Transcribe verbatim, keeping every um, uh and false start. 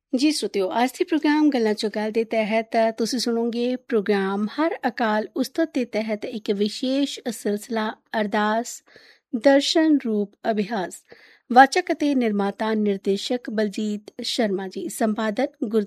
ਜੀ श्रोतियो, ਅੱਜ ਦੇ ਪ੍ਰੋਗਰਾਮ ਗੱਲਾਂ ਚੋਂ ਗੱਲ ਦੇ ਤਹਿਤ ਤੁਸੀਂ ਸੁਣੋਗੇ ਪ੍ਰੋਗਰਾਮ ਹਰ ਅਕਾਲ ਉਸਤਤ ਦੇ ਤਹਿਤ ਇੱਕ ਵਿਸ਼ੇਸ਼ ਸਿਲਸਿਲਾ ਅਰਦਾਸ ਦਰਸ਼ਨ ਰੂਪ ਅਭਿਆਸ। ਵਾਚਕ ਅਤੇ ਨਿਰਮਾਤਾ ਨਿਰਦੇਸ਼ਕ ਬਲਜੀਤ ਸ਼ਰਮਾ ਜੀ, ਸੰਪਾਦਕ ਗੁਰ